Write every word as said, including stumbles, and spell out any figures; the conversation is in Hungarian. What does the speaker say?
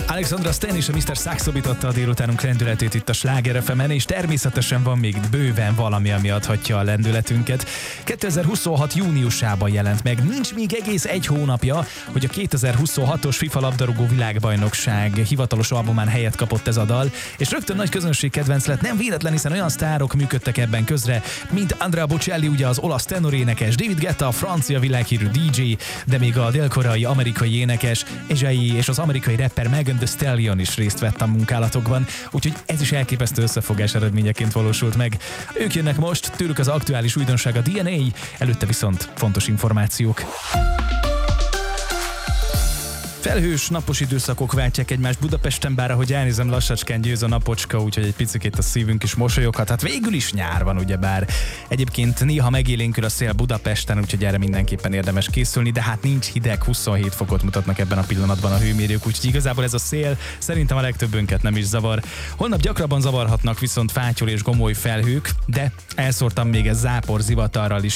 Alexandra Stan és a miszter Saxo adta a délutánunk lendületét itt a Sláger ef emen, és természetesen van még bőven valami, ami adhatja a lendületünket. kétezer-huszonhat júniusában jelent meg, nincs még egész egy hónapja, hogy a kétezer-huszonhatos FIFA labdarúgó világbajnokság hivatalos albumán helyet kapott ez a dal, és rögtön nagy közönség kedvenc lett, nem véletlen, hiszen olyan sztárok működtek ebben közre, mint Andrea Bocelli, ugye az olasz tenorénekes, David Guetta, a francia világhírű dé dzsé, de még a dél-koreai amerikai énekes, Ezsai és az amerikai rapper Megan Thee Stallion is részt vett a munkálatokban, úgyhogy ez is elképesztő összefogás eredményeként valósult meg. Ők jönnek most, tőlük az aktuális újdonság a dé en á, előtte viszont fontos információk. Felhős, napos időszakok váltják egymást Budapesten, bár ahogy elnézem, lassacskán győz a napocska, úgyhogy egy picikét a szívünk is mosolyoghat. Hát végül is nyár van, ugyebár. Egyébként néha megélénkül a szél Budapesten, úgyhogy erre mindenképpen érdemes készülni, de hát nincs hideg, huszonhét fokot mutatnak ebben a pillanatban a hőmérők, úgyhogy igazából ez a szél szerintem a legtöbbünket nem is zavar. Holnap gyakrabban zavarhatnak viszont fátyol és gomoly felhők, de elszórtam még ez zápor zivatarral is